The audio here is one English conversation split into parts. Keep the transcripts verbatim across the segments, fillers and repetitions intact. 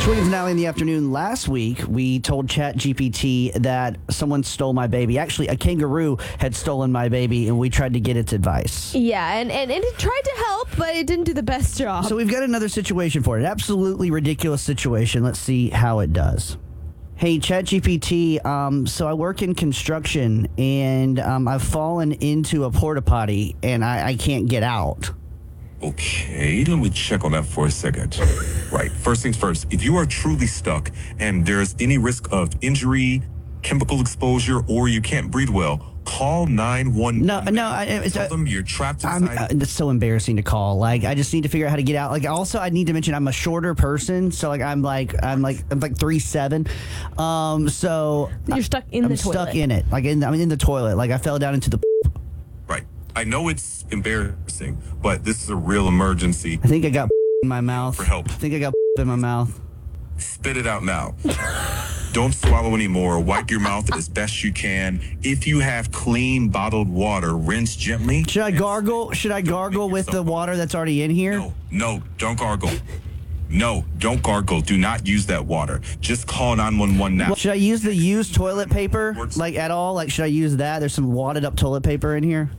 Swing finale in the afternoon. Last week, we told ChatGPT that someone stole my baby. Actually, a kangaroo had stolen my baby, and we tried to get its advice. Yeah, and, and, and it tried to help, but it didn't do the best job. So we've got another situation for it. An absolutely ridiculous situation. Let's see how it does. Hey, ChatGPT, um, so I work in construction, and um, I've fallen into a porta potty, and I, I can't get out. Okay, let me check on that for a second. Right, first things first, if you are truly stuck and there's any risk of injury, chemical exposure, or you can't breathe well, call nine one one. No, no, I, it's, Tell uh, them you're trapped I'm, inside. uh, it's so embarrassing to call. Like, I just need to figure out how to get out. Like, also, I need to mention I'm a shorter person, so like I'm like I'm like I'm like three seven. Um, so You're stuck in I'm the toilet. stuck in it. Like, in, I'm in the toilet. Like, I fell down into the. Right, I know it's embarrassing, but this is a real emergency. I think I got in my mouth. For help. I think I got in my mouth. Spit it out now. Don't swallow anymore. Wipe your mouth as best you can. If you have clean bottled water, rinse gently. Should I gargle? Should I gargle with the water that's already in here? No, no, don't gargle. No, don't gargle. Do not use that water. Just call nine one one now. Well, should I use the used toilet paper, Works. like at all? Like, should I use that? There's some wadded up toilet paper in here.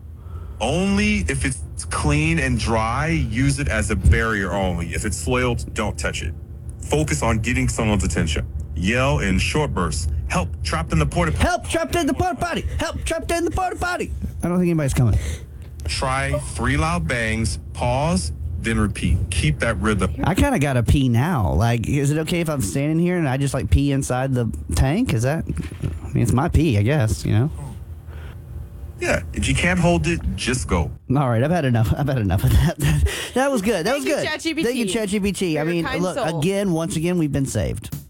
Only if it's clean and dry, use it as a barrier only. If it's soiled, don't touch it. Focus on getting someone's attention. Yell in short bursts. Help, trapped in the porta potty. Help! Trapped in the porta potty. Help! Trapped in the porta potty. I don't think anybody's coming. Try three loud bangs, pause, then repeat. Keep that rhythm. I kind of got to pee now. Like, is it okay if I'm standing here and I just like pee inside the tank? Is that? I mean, it's my pee, I guess. You know. Yeah, if you can't hold it, just go. All right, I've had enough. I've had enough of that. That was good. That Thank was you, good. ChatGPT. Thank you, ChatGPT. I You're a mean, kind look, soul. again, once again, we've been saved.